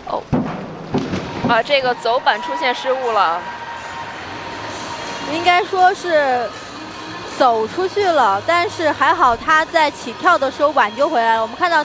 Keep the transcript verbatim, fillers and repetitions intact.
哦，啊，这个走板出现失误了， 应该说是走出去了，但是还好他在起跳的时候挽救回来了。我们看到